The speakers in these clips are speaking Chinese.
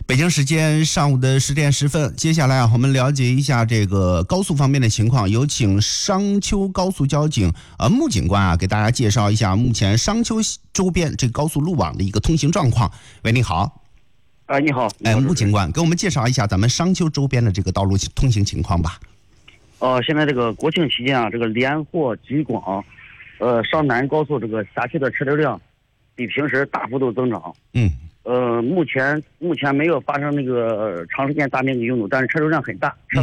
北京时间上午的10点10分，接下来我们了解一下这个高速方面的情况，有请商丘高速交警穆警官给大家介绍一下目前商丘周边这个高速路网的一个通行状况。喂，你好。 你好。 穆警官，给我们介绍一下咱们商丘周边的这个道路通行情况吧。 现在这个国庆期间这个连霍吉广，上南高速这个辖区的车流量比平时大幅度增长。目前没有发生那个长时间大面积拥堵，但是车流量很大，车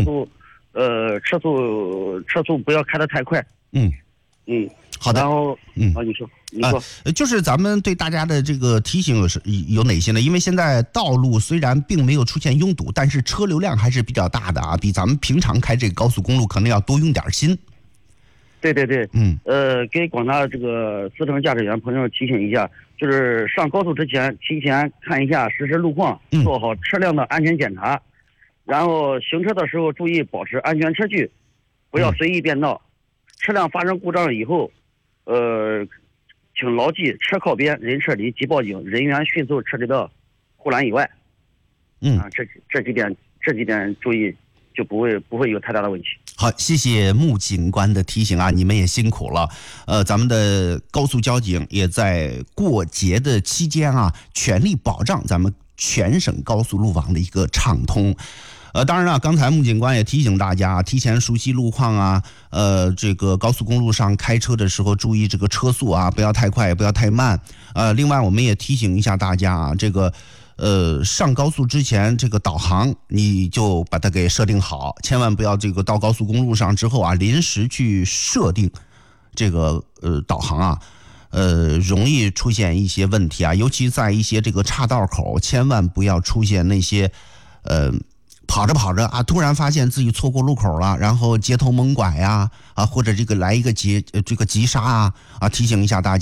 速不要开得太快。 好的。 然后你说， 就是咱们对大家的这个提醒有哪些呢？因为现在道路虽然并没有出现拥堵，但是车流量还是比较大的比咱们平常开这个高速公路可能要多用点心。 对，给广大这个私乘驾驶员朋友提醒一下，就是上高速之前提前看一下实时路况，做好车辆的安全检查，然后行车的时候注意保持安全车距，不要随意变道。车辆发生故障以后，请牢记车靠边、人撤离即报警，人员迅速撤离到护栏以外。这几点注意，就不会有太大的问题。 好，谢谢穆警官的提醒你们也辛苦了。咱们的高速交警也在过节的期间全力保障咱们全省高速路网的一个畅通。当然了，刚才穆警官也提醒大家提前熟悉路况这个高速公路上开车的时候注意这个车速不要太快，也不要太慢。另外我们也提醒一下大家这个上高速之前这个导航你就把它给设定好，千万不要这个到高速公路上之后临时去设定这个导航容易出现一些问题尤其在一些这个岔道口，千万不要出现那些跑着突然发现自己错过路口了，然后街头猛拐或者这个来一个急刹提醒一下大家。